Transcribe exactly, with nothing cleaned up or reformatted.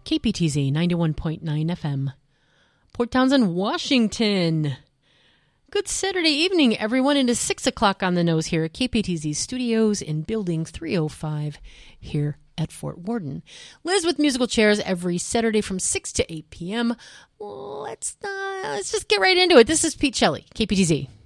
K P T Z ninety-one point nine F M, Port Townsend, Washington. Good Saturday evening, everyone. It is six o'clock on the nose here at K P T Z Studios in Building three oh five here at Fort Worden. Liz with musical chairs every Saturday from six to eight p.m. Let's, uh, let's just get right into it. This is Pete Shelley, K P T Z.